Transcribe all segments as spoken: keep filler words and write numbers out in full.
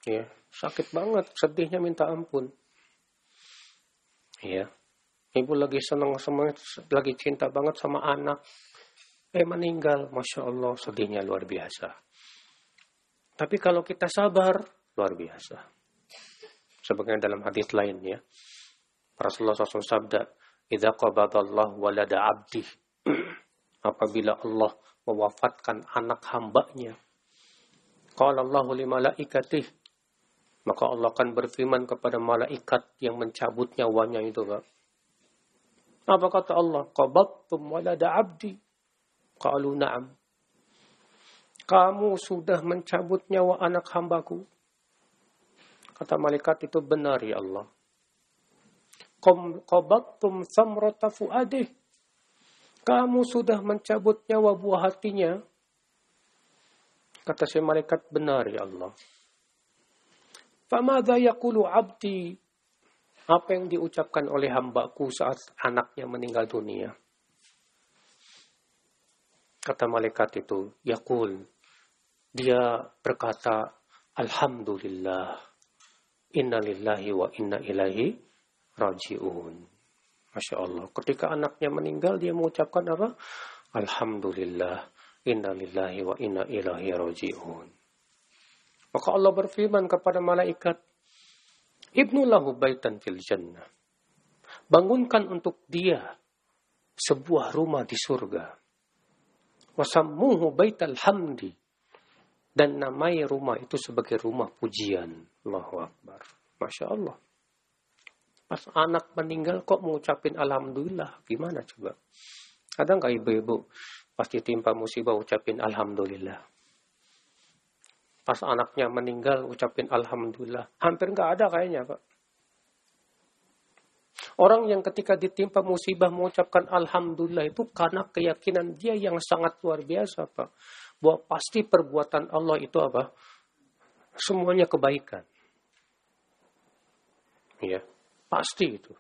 Ya, sakit banget, sedihnya minta ampun. Ya, ibu lagi senang sama, lagi cinta banget sama anak, eh meninggal, masya Allah, sedihnya luar biasa. Tapi kalau kita sabar, luar biasa. Sebagaimana dalam hadis lain ya, Rasulullah shallallahu alaihi wasallam sabda, "Idza qabadallahu walada 'abdi." Apabila Allah mewafatkan anak hambanya, qala Allahu li malaikatihi, maka Allah akan berfirman kepada malaikat yang mencabut nyawanya itu, Pak. Apa kata Allah? Qabadtum walada 'abdi. Qalu na'am. Kamu sudah mencabut nyawa anak hambaku. Kata malaikat itu, benar ya Allah. Qabattum samrata fuadih. Kamu sudah mencabut nyawa buah hatinya. Kata si malaikat, benar ya Allah. Famadha yaqulu abdi. Apa yang diucapkan oleh hambaku saat anaknya meninggal dunia? Kata malaikat itu, yaqul. Dia berkata, alhamdulillah. Inna lillahi wa inna ilaihi raji'un. Masya Allah. Ketika anaknya meninggal, dia mengucapkan apa? Alhamdulillah. Inna lillahi wa inna ilaihi raji'un. Maka Allah berfirman kepada malaikat, Ibnu lahu baitan fil jannah. Bangunkan untuk dia sebuah rumah di surga. Wasammuhu baital hamdi. Dan namai rumah itu sebagai rumah pujian. Allahu Akbar. Masya Allah. Pas anak meninggal kok mengucapin alhamdulillah. Gimana coba? Ada nggak ibu-ibu pas ditimpa musibah ucapin alhamdulillah? Pas anaknya meninggal ucapin alhamdulillah. Hampir nggak ada kayaknya, Pak. Orang yang ketika ditimpa musibah mengucapkan alhamdulillah itu karena keyakinan dia yang sangat luar biasa, Pak. Bahwa pasti perbuatan Allah itu apa? Semuanya kebaikan. Ya, pasti itu.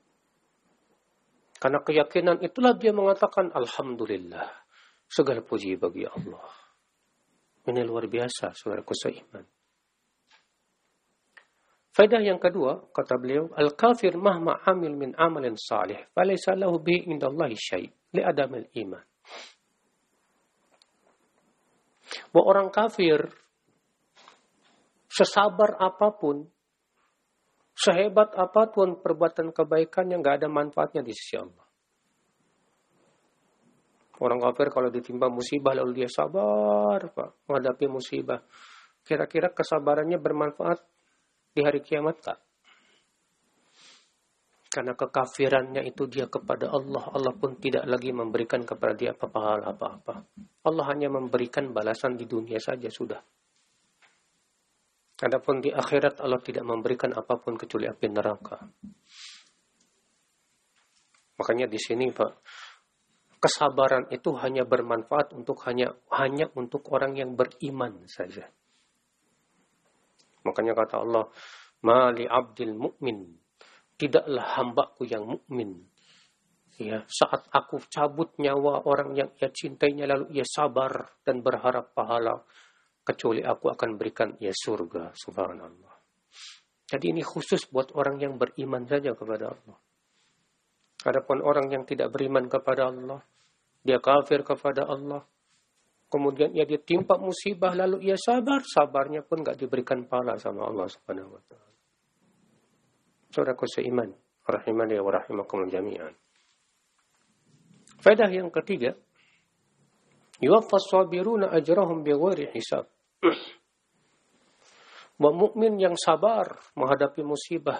Karena keyakinan itulah dia mengatakan alhamdulillah. Segala puji bagi Allah. Ini luar biasa, saudaraku seiman. Faedah yang kedua, kata beliau, al-kafir mahma amil min amalin salih, falaysa lahu bihi indallahi syai' li adamil iman. Bahwa orang kafir, sesabar apapun, sehebat apapun perbuatan kebaikan yang gak ada manfaatnya di sisi Allah. Orang kafir kalau ditimpa musibah lalu dia sabar, Pak, menghadapi musibah. Kira-kira kesabarannya bermanfaat di hari kiamat tak? Karena kekafirannya itu dia kepada Allah. Allah pun tidak lagi memberikan kepada dia apa-apa apa-apa. Allah hanya memberikan balasan di dunia saja sudah. Adapun di akhirat Allah tidak memberikan apapun kecuali api neraka. Makanya di sini, Pak, kesabaran itu hanya bermanfaat untuk hanya hanya untuk orang yang beriman saja. Makanya kata Allah, "Mali abdil mu'min." Tidaklah hambaku yang mukmin. Ya, saat aku cabut nyawa orang yang ia cintainya lalu ia sabar dan berharap pahala, kecuali aku akan berikan ia surga. Subhanallah. Jadi ini khusus buat orang yang beriman saja kepada Allah. Adapun orang yang tidak beriman kepada Allah, dia kafir kepada Allah, kemudian ia ditimpa musibah lalu ia sabar, sabarnya pun enggak diberikan pahala sama Allah Subhanahu wa taala. Saudaraku seiman, rahimani wa rahimakumullah jami'an. Faedah yang ketiga, yuwaffas sabiruna ajrahum bighairi hisab. Bahwa mukmin yang sabar menghadapi musibah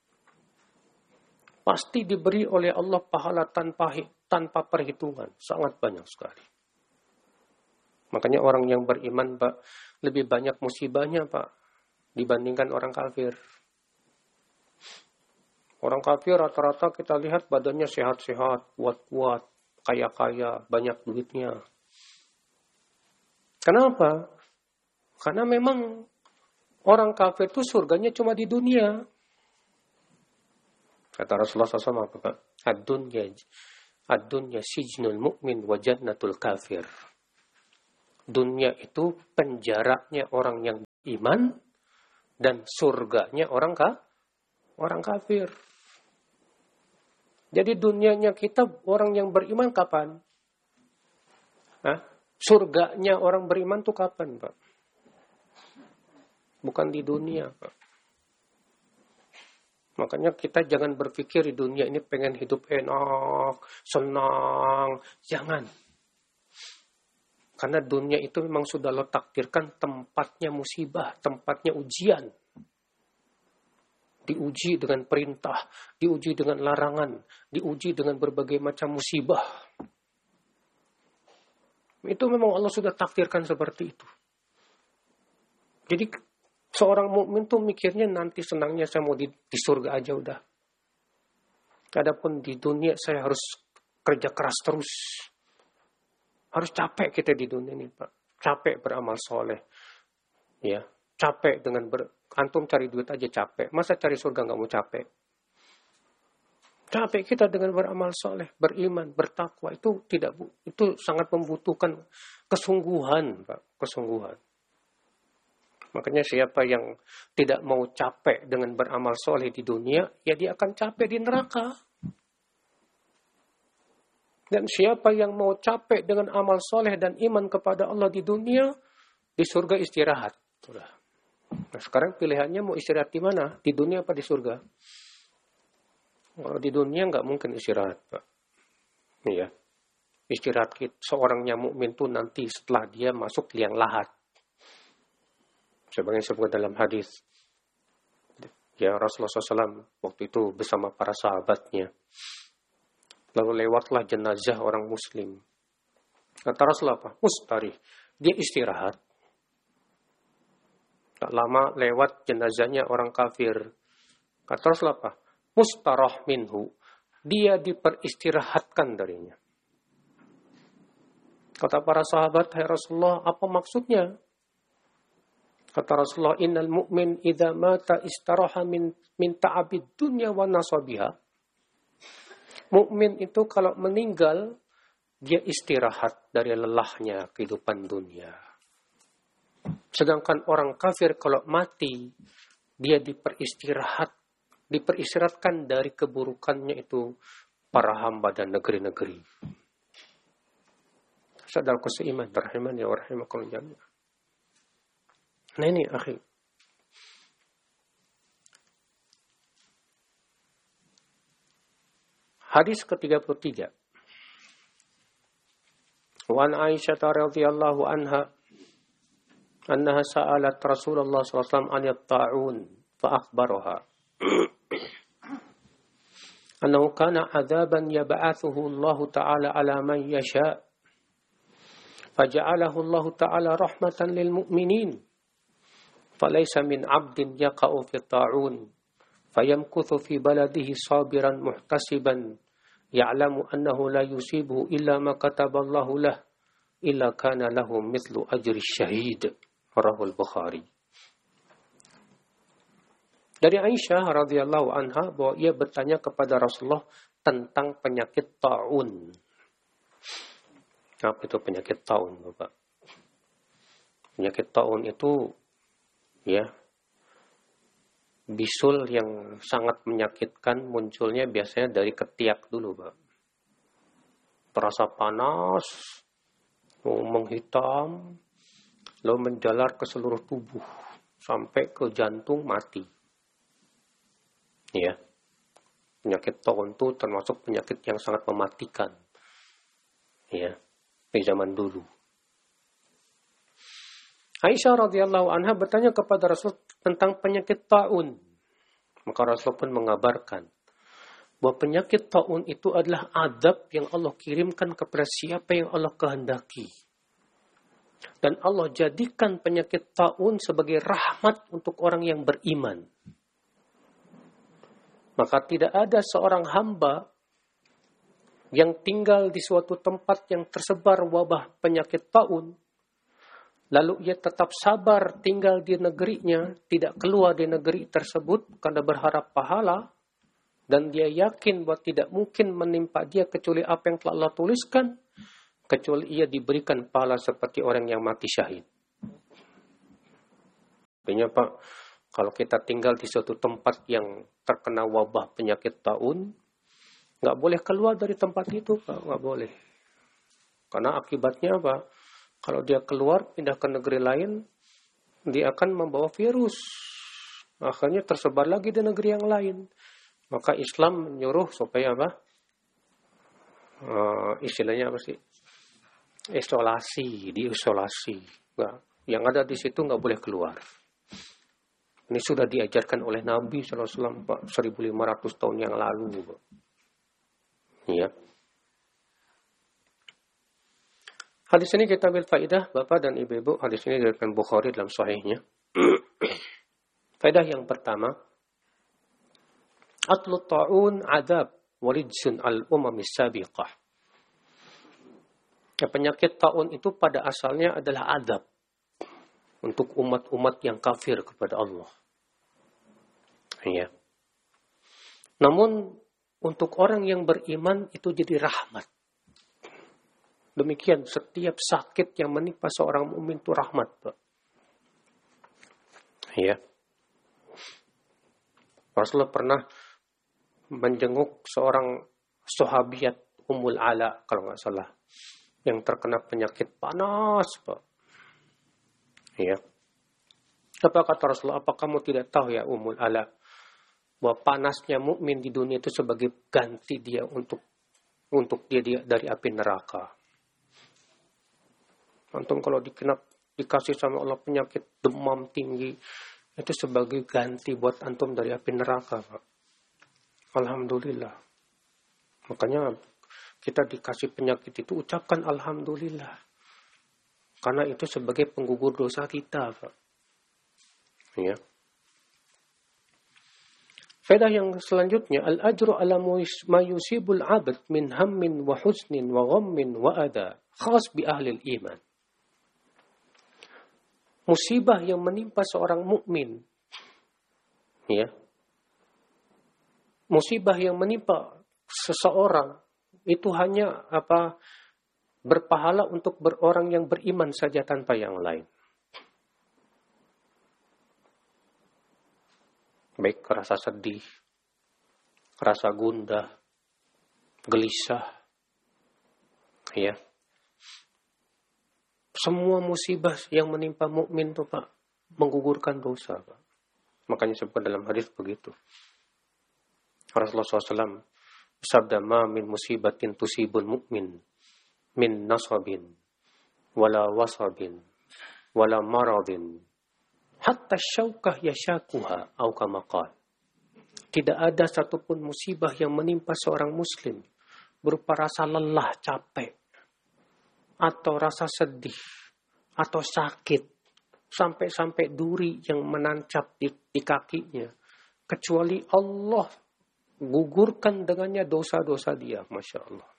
pasti diberi oleh Allah pahala tanpa tanpa perhitungan, sangat banyak sekali. Makanya orang yang beriman, Pak, lebih banyak musibahnya, Pak, dibandingkan orang kafir. Orang kafir rata-rata kita lihat badannya sehat-sehat, kuat-kuat, kaya-kaya, banyak duitnya. Kenapa? Karena memang orang kafir itu surganya cuma di dunia. Kata Rasulullah shallallahu alaihi wasallam apa, Pak? Ad-dunya, ad-dunya sijnul mu'min wa jannatul kafir. Dunia itu penjaranya orang yang iman, dan surganya orang ka, orang kafir. Jadi dunianya kita orang yang beriman kapan? Hah? Surganya orang beriman tuh kapan, Pak? Bukan di dunia, Pak. Makanya kita jangan berpikir di dunia ini pengen hidup enak, senang. Jangan. Karena dunia itu memang sudah lo takdirkan tempatnya musibah, tempatnya ujian. Diuji dengan perintah, diuji dengan larangan, diuji dengan berbagai macam musibah. Itu memang Allah sudah takdirkan seperti itu. Jadi seorang mukmin tuh mikirnya nanti senangnya saya mau di, di surga aja udah. Adapun di dunia saya harus kerja keras terus. Harus capek kita di dunia ini, Pak. Capek beramal soleh. Ya, capek dengan ber... Antum cari duit aja capek. Masa cari surga nggak mau capek? Capek kita dengan beramal soleh, beriman, bertakwa. Itu tidak, itu sangat membutuhkan kesungguhan, Pak. Kesungguhan. Makanya siapa yang tidak mau capek dengan beramal soleh di dunia, ya dia akan capek di neraka. Dan siapa yang mau capek dengan amal soleh dan iman kepada Allah di dunia, di surga istirahat. Sudah. Nah, sekarang pilihannya mau istirahat di mana? Di dunia apa di surga? Kalau di dunia nggak mungkin istirahat, Pak. Iya. Istirahat kita, seorangnya mukmin itu nanti setelah dia masuk liang lahat. Sebagaimana disebutkan dalam hadis. Ya Rasulullah shallallahu alaihi wasallam waktu itu bersama para sahabatnya. Lalu lewatlah jenazah orang muslim. Kata Rasulullah apa? Mustarih. Dia istirahat. Tak lama lewat jenazahnya orang kafir. Kata Rasulullah apa? Mustarah minhu. Dia diperistirahatkan darinya. Kata para sahabat, hai Rasulullah, apa maksudnya? Kata Rasulullah, innal mu'min idza mata istaraha min min ta'abid dunya wa nasabiha. Mukmin itu kalau meninggal, dia istirahat dari lelahnya kehidupan dunia. Sedangkan orang kafir kalau mati, dia diperistirahat, diperistirahatkan dari keburukannya itu para hamba dan negeri-negeri. Saudaraku seiman, rahimani wa rahimakumullah jami'an. Nah ini, akhi. Hadis ke tiga puluh tiga. Wa an Aisyah radhiyallahu anha annaha sa'alat Rasulullah sallallahu alaihi wasallam an at-ta'un fa akhbaraha annahu kana 'adzaban yab'athuhu Allah ta'ala 'ala man yasha' faja'alahu Allah ta'ala rahmatan lil mu'minin falaysa min 'abdin yaqa'u fi at-ta'un fayamkuthu fi baladihi sabiran muhtasiban ya'lamu annahu la yusibuhu illa ma kataballahu lah illa kana lahu mithlu ajri syahid. Rahul Bukhari. Dari Aisyah radhiyallahu anha bahwa ia bertanya kepada Rasulullah tentang penyakit taun. Apa itu penyakit taun, Bapak? Penyakit taun itu ya bisul yang sangat menyakitkan, munculnya biasanya dari ketiak dulu, Pak. Terasa panas, menghitam, lalu menjalar ke seluruh tubuh sampai ke jantung, mati. Ya. Penyakit taun itu termasuk penyakit yang sangat mematikan. Ya, di zaman dulu. Aisyah radhiyallahu anha bertanya kepada Rasul tentang penyakit taun. Maka Rasul pun mengabarkan bahwa penyakit taun itu adalah azab yang Allah kirimkan kepada siapa yang Allah kehendaki. Dan Allah jadikan penyakit taun sebagai rahmat untuk orang yang beriman. Maka tidak ada seorang hamba yang tinggal di suatu tempat yang tersebar wabah penyakit taun, lalu ia tetap sabar tinggal di negerinya, tidak keluar di negeri tersebut karena berharap pahala, dan dia yakin bahwa tidak mungkin menimpa dia kecuali apa yang telah Allah tuliskan, kecuali ia diberikan pahala seperti orang yang mati syahid. Artinya Pak, Kalau kita tinggal di suatu tempat yang terkena wabah penyakit taun, nggak boleh keluar dari tempat itu, Pak. Nggak boleh. Karena akibatnya apa? Kalau dia keluar, pindah ke negeri lain, dia akan membawa virus. Akhirnya tersebar lagi di negeri yang lain. Maka Islam menyuruh supaya apa? Uh, istilahnya apa sih? Isolasi, diisolasi. Nggak, yang ada di situ nggak boleh keluar. Ini sudah diajarkan oleh Nabi shallallahu alaihi wasallam, Pak, seribu lima ratus tahun yang lalu, Pak. Ya. Hadis ini kita ambil faidah, Bapak dan Ibu-ibu. Hadis ini diriwayatkan Bukhari dalam sahihnya. Faidah yang pertama, atlu ta'un adab walijsun al-umamis sabiqah. Ya, penyakit taun itu pada asalnya adalah adab untuk umat-umat yang kafir kepada Allah. Ya. Namun untuk orang yang beriman itu jadi rahmat. Demikian setiap sakit yang menimpa seorang mukmin itu rahmat, Pak. Ya. Rasulullah pernah menjenguk seorang sahabiat Ummul Ala kalau nggak salah, yang terkena penyakit panas, Pak. Ya. Apa kata Rasulullah? Apa kamu tidak tahu ya Ummul Ala, bahwa panasnya mukmin di dunia itu sebagai ganti dia untuk untuk dia, dia dari api neraka. Antum kalau dikenap dikasih sama Allah penyakit demam tinggi, itu sebagai ganti buat antum dari api neraka, Pak. Alhamdulillah. Makanya kita dikasih penyakit itu ucapkan alhamdulillah. Karena itu sebagai penggugur dosa kita, Pak. Ya. Faedah yang selanjutnya, al-ajru ala ma yusibul 'abd min hammin wa husnin wa ghammin wa adha, khas bi ahli iman. Musibah yang menimpa seorang mukmin, ya. Musibah yang menimpa seseorang itu hanya apa? Berpahala untuk orang yang beriman saja tanpa yang lain. Baik rasa sedih, rasa gundah, gelisah, ya. Semua musibah yang menimpa mukmin itu, Pak, menggugurkan dosa, Pak. Makanya sebut dalam hadis begitu. Rasulullah shallallahu alaihi wasallam sabda, ma min musibatin tusibul mukmin min nasabin wala wasabin wala maradin hatta syaukah yashakuha au kama qala. Tidak ada satupun musibah yang menimpa seorang muslim berupa rasa lelah, capek, atau rasa sedih, atau sakit, sampai-sampai duri yang menancap di, di kakinya, kecuali Allah gugurkan dengannya dosa-dosa dia, Masya Allah.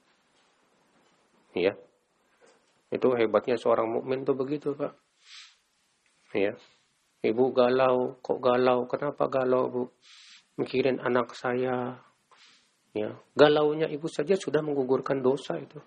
Ya, itu hebatnya seorang mukmin tuh begitu, Pak. Ya, ibu galau, kok galau? Kenapa galau, Bu? Mikirin anak saya. Ya, galaunya ibu saja sudah menggugurkan dosa itu.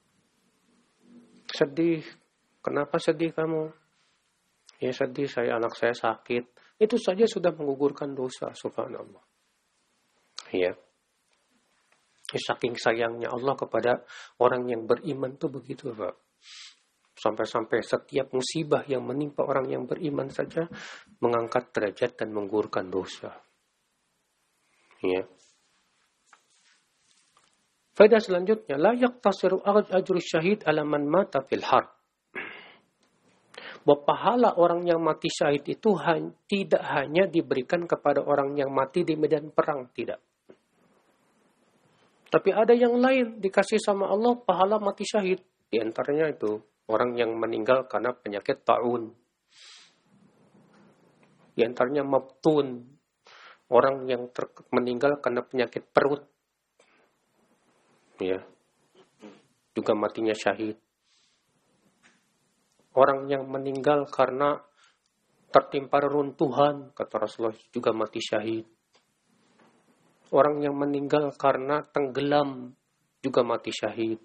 Sedih, kenapa sedih kamu? Ya sedih, saya anak saya sakit. Itu saja sudah menggugurkan dosa, subhanallah. Ya. Saking sayangnya Allah kepada orang yang beriman itu begitu, Pak. Sampai-sampai setiap musibah yang menimpa orang yang beriman saja mengangkat derajat dan menggugurkan dosa. Ya. Faedah selanjutnya, la yaqtasiru ajru syahid ala man mata fil harb. Bahwa pahala orang yang mati syahid itu han, tidak hanya diberikan kepada orang yang mati di medan perang, tidak. Tapi ada yang lain dikasih sama Allah pahala mati syahid. Di antaranya itu orang yang meninggal karena penyakit taun. Di antaranya mabtun, orang yang ter- meninggal karena penyakit perut. Ya, juga matinya syahid. Orang yang meninggal karena tertimpa reruntuhan, kata Rasulullah, juga mati syahid. Orang yang meninggal karena tenggelam, juga mati syahid.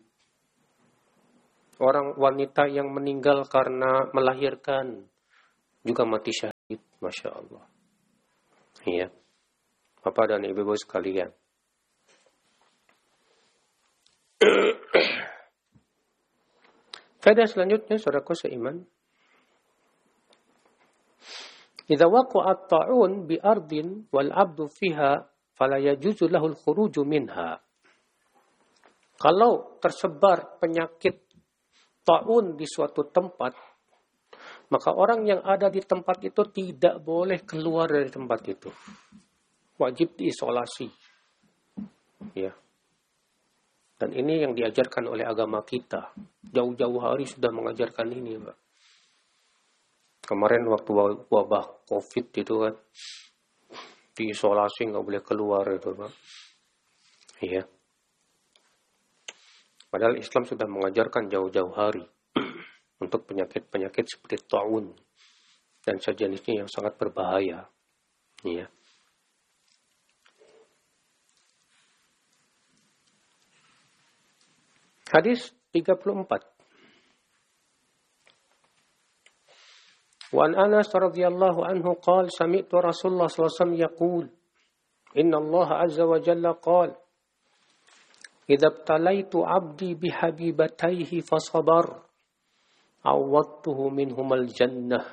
Orang wanita yang meninggal karena melahirkan, juga mati syahid. Masya Allah. Iya. Bapak dan Ibu sekalian. Faedah selanjutnya, saudaraku seiman. Idza waqa'a at-ta'un bi ardin wal 'abdu fiha fala yajuzu lahu al-khuruju minha. Kalau tersebar penyakit ta'un di suatu tempat, maka orang yang ada di tempat itu tidak boleh keluar dari tempat itu. Wajib diisolasi. Ya. Dan ini yang diajarkan oleh agama kita. Jauh-jauh hari sudah mengajarkan ini, Pak. Kemarin waktu wabah COVID itu kan, diisolasi, nggak boleh keluar itu, Pak. Iya. Padahal Islam sudah mengajarkan jauh-jauh hari untuk penyakit-penyakit seperti ta'un dan sejenisnya yang sangat berbahaya. Iya. Hadis tiga puluh empat. Wa an Anas radhiyallahu anhu qala sami'tu Rasulullah sallallahu alaihi wasallam yaqul inna Allah azza wa jalla qala idza ibtalaitu 'abdi bihabibatayhi fasabar awwadtuhu minhumal jannah.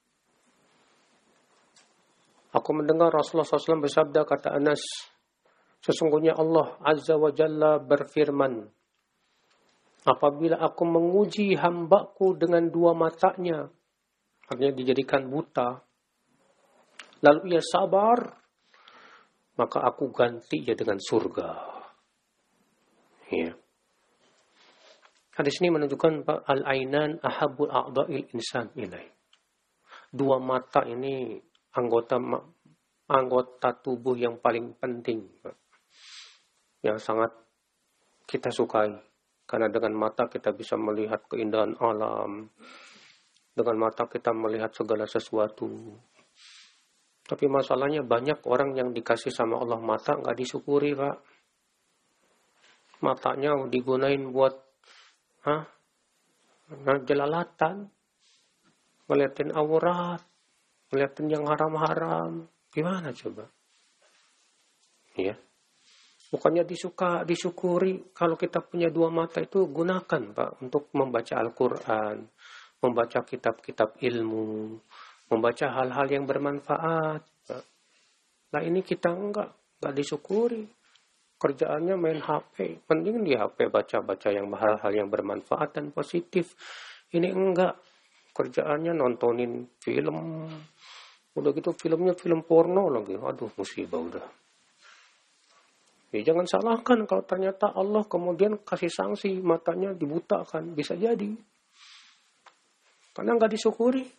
Aku mendengar Rasulullah sallallahu alaihi wasallam bersabda, kata Anas, sesungguhnya Allah azza wa jalla berfirman, apabila aku menguji hambaku dengan dua matanya, artinya dijadikan buta, lalu ia sabar, maka aku ganti ia dengan surga. Ya. Hadis ini menunjukkan al-ainan ahabul a'dha'il insan ilaih. Dua mata ini anggota anggota tubuh yang paling penting, yang sangat kita sukai. Karena dengan mata kita bisa melihat keindahan alam. Dengan mata kita melihat segala sesuatu. Tapi masalahnya banyak orang yang dikasih sama Allah mata nggak disyukuri, Pak. Matanya digunain buat hah? Nah, jelalatan. Ngeliatin aurat. Ngeliatin yang haram-haram. Gimana coba? Iya. Bukannya disuka, disyukuri. Kalau kita punya dua mata itu gunakan, Pak, untuk membaca Al-Quran, membaca kitab-kitab ilmu, membaca hal-hal yang bermanfaat. Pak. Nah ini kita enggak, enggak disyukuri. Kerjaannya main H P. Mending di H P baca-baca yang hal-hal yang bermanfaat dan positif. Ini enggak. Kerjaannya nontonin film. Udah gitu filmnya film porno lagi. Aduh musibah udah. Ya, jangan salahkan kalau ternyata Allah kemudian kasih sanksi, matanya dibutakan. Bisa jadi. Karena nggak disyukuri.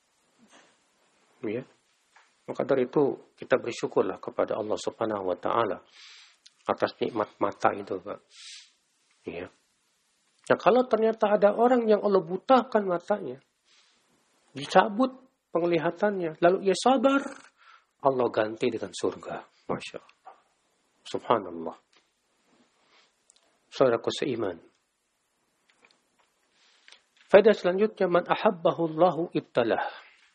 Ya. Maka dari itu kita bersyukurlah kepada Allah Subhanahu wa Ta'ala atas nikmat mata itu, Pak. Ya. Nah, kalau ternyata ada orang yang Allah butakan matanya, dicabut penglihatannya, lalu ia sabar, Allah ganti dengan surga. Masya Allah. Subhanallah. Saudaraku seiman. Faedah selanjutnya, man ahabbahu Allahu ibtalah.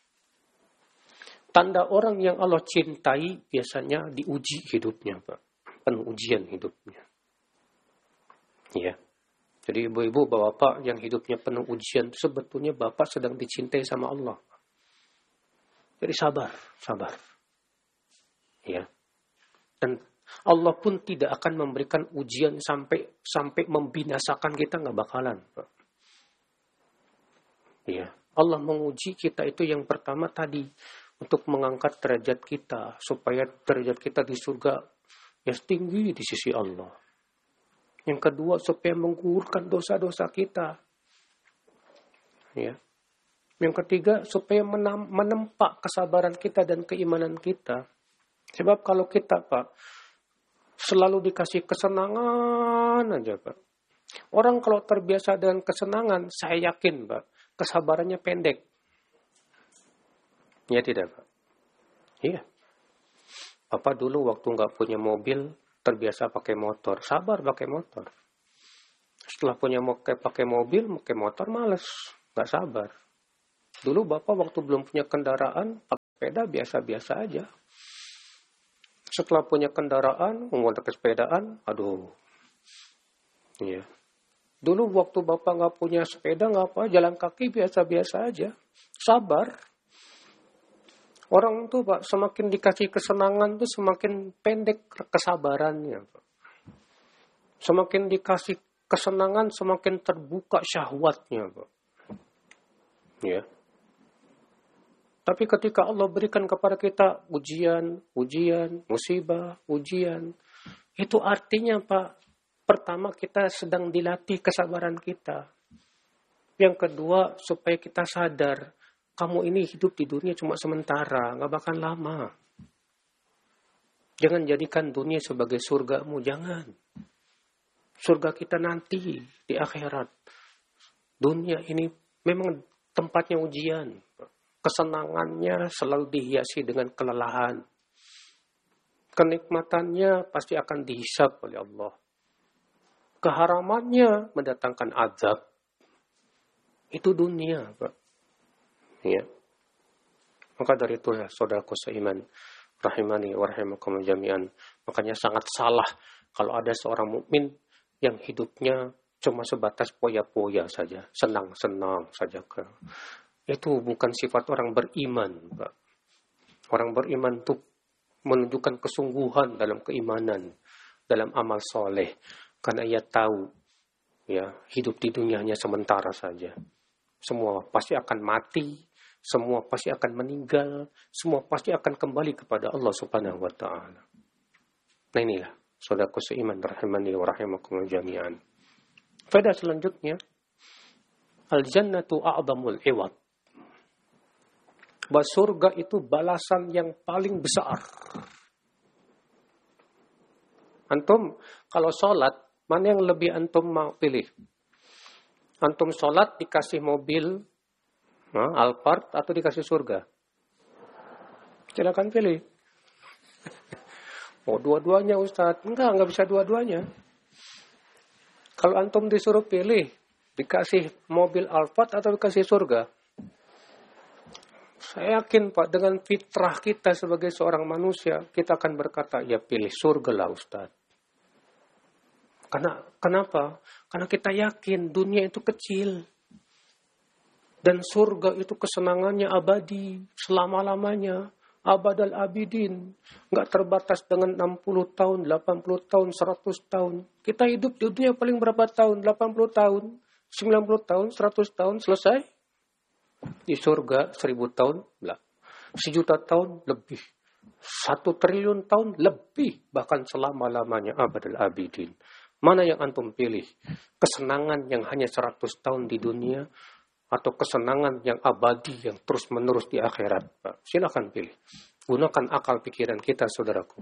Tanda orang yang Allah cintai biasanya diuji hidupnya, Pak. Penuh ujian hidupnya. Ya. Jadi ibu-ibu, bapak yang hidupnya penuh ujian, sebetulnya bapak sedang dicintai sama Allah. Jadi sabar, sabar. Ya. Dan Allah pun tidak akan memberikan ujian sampai sampai membinasakan kita, nggak bakalan, Pak. Ya, Allah menguji kita itu yang pertama tadi untuk mengangkat derajat kita supaya derajat kita di surga yang tinggi di sisi Allah. Yang kedua supaya menggugurkan dosa-dosa kita. Ya. Yang ketiga supaya menempa kesabaran kita dan keimanan kita. Sebab kalau kita, Pak, selalu dikasih kesenangan aja, Pak. Orang kalau terbiasa dengan kesenangan, saya yakin, Pak, kesabarannya pendek. Ya tidak, Pak? Iya. Bapak dulu waktu nggak punya mobil, terbiasa pakai motor. Sabar pakai motor. Setelah punya pakai mobil, pakai motor males. Nggak sabar. Dulu Bapak waktu belum punya kendaraan, sepeda biasa-biasa aja. Setelah punya kendaraan, menggunakan sepedaan, aduh. Iya. Dulu waktu Bapak nggak punya sepeda, nggak apa, jalan kaki biasa-biasa aja. Sabar. Orang tuh Pak, semakin dikasih kesenangan tuh semakin pendek kesabarannya Pak. Semakin dikasih kesenangan, semakin terbuka syahwatnya Pak. Ya. Tapi ketika Allah berikan kepada kita ujian, ujian, musibah, ujian, itu artinya Pak, pertama kita sedang dilatih kesabaran kita. Yang kedua, supaya kita sadar, kamu ini hidup di dunia cuma sementara, nggak bakal lama. Jangan jadikan dunia sebagai surgamu, jangan. Surga kita nanti di akhirat. Dunia ini memang tempatnya ujian. Kesenangannya selalu dihiasi dengan kelelahan. Kenikmatannya pasti akan dihisab oleh Allah. Keharamannya mendatangkan azab. Itu dunia, Pak. Ya. Maka dari itu ya, saudaraku seiman, rahimani wa rahimakum jami'an. Makanya sangat salah kalau ada seorang mukmin yang hidupnya cuma sebatas poya-poya saja, senang-senang saja. Itu bukan sifat orang beriman, Pak. Orang beriman itu menunjukkan kesungguhan dalam keimanan, dalam amal soleh. Karena ia tahu, ya, hidup di dunia hanya sementara saja. Semua pasti akan mati, semua pasti akan meninggal, semua pasti akan kembali kepada Allah Subhanahu wa taala. Nah inilah, saudaraku seiman rahimani wa rahimakum jami'an. Faedah selanjutnya, al-jannatu a'dhamul iwad. Bahwa surga itu balasan yang paling besar. Antum kalau sholat, mana yang lebih antum mau pilih? Antum sholat dikasih mobil nah, Alphard atau dikasih surga? Silakan pilih. Oh dua-duanya Ustaz. Enggak, enggak bisa dua-duanya. Kalau antum disuruh pilih, dikasih mobil Alphard atau dikasih surga? Saya yakin Pak, dengan fitrah kita sebagai seorang manusia, kita akan berkata, ya pilih surga lah Ustaz. Karena, kenapa? Karena kita yakin dunia itu kecil. Dan surga itu kesenangannya abadi, selama-lamanya. Abadal abidin. Nggak terbatas dengan enam puluh tahun, delapan puluh tahun, seratus tahun. Kita hidup di dunia paling berapa tahun? delapan puluh tahun, sembilan puluh tahun, seratus tahun, selesai. Di surga seribu tahun, lah. Sejuta tahun lebih. Satu triliun tahun lebih. Bahkan selama-lamanya abadal abidin. Mana yang antum pilih? Kesenangan yang hanya seratus tahun di dunia atau kesenangan yang abadi yang terus-menerus di akhirat? Pak, silakan pilih. Gunakan akal pikiran kita, saudaraku.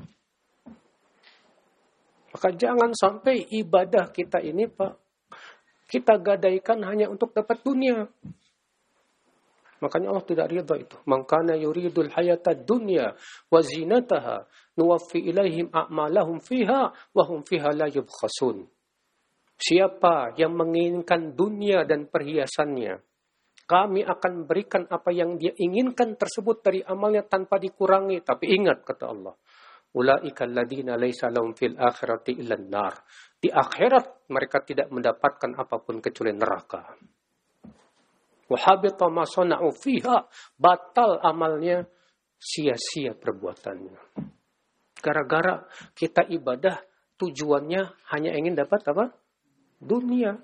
Maka jangan sampai ibadah kita ini, Pak, kita gadaikan hanya untuk dapat dunia. Makanya Allah tidak ridha itu. Man kana yuridul hayata dunya wa zinataha nuwaffi ilaihim a'malahum fiha wa hum fiha la yubkhasun. Siapa yang menginginkan dunia dan perhiasannya, kami akan berikan apa yang dia inginkan tersebut dari amalnya tanpa dikurangi. Tapi ingat, kata Allah, ulaika alladziina laisa lahum fil akhirati illa an-nar. Di akhirat mereka tidak mendapatkan apapun kecuali neraka. Wahabita ma sana'u fiha, batal amalnya, sia-sia perbuatannya. Gara-gara kita ibadah tujuannya hanya ingin dapat apa? Dunia.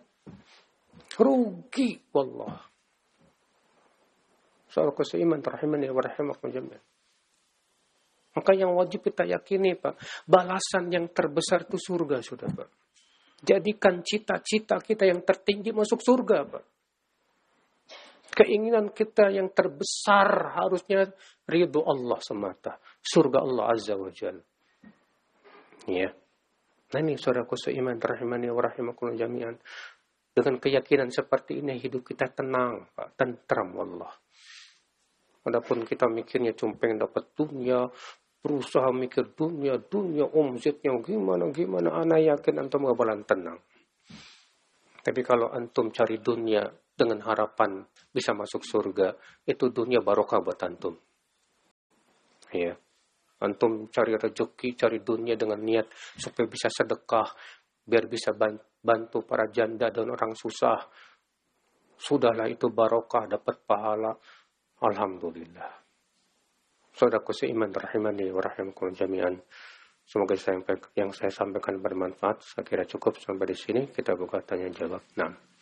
Rugi wallah. Saudara seiman rahimani wa rahimakum jami'an. Maka yang wajib kita yakini, Pak, balasan yang terbesar itu surga, sudah, Pak. Jadikan cita-cita kita yang tertinggi masuk surga, Pak. Keinginan kita yang terbesar harusnya ridho Allah semata. Surga Allah Azza wa Jalla. Ya. Nah ini saudaraku seiman rahimani wa rahimakum jami'an. Dengan keyakinan seperti ini hidup kita tenang, Pak, tentram wallah. Adapun kita mikirnya cuma pengen dapat dunia, berusaha mikir dunia, dunia omsetnya gimana gimana, ana yakin antum gak bakalan tenang. Tapi kalau antum cari dunia dengan harapan bisa masuk surga, itu dunia barokah buat antum. Ya. Antum cari rezeki, cari dunia dengan niat supaya bisa sedekah, biar bisa bantu para janda dan orang susah. Sudahlah itu barokah, dapat pahala. Alhamdulillah. Saudaraku seiman rahimani wa rahimakum jami'an. Semoga yang saya sampaikan bermanfaat. Saya kira cukup sampai di sini. Kita buka tanya jawab. Nah.